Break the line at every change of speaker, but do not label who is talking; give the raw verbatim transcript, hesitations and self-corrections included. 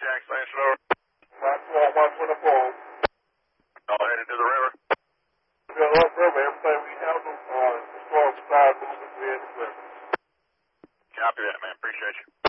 Jack, stay slow.
Watch one, watch one of four.
All headed to the river.
Yeah, up river, everything we handle, uh, as far as side movement, we in the river.
Copy that, man. Appreciate you.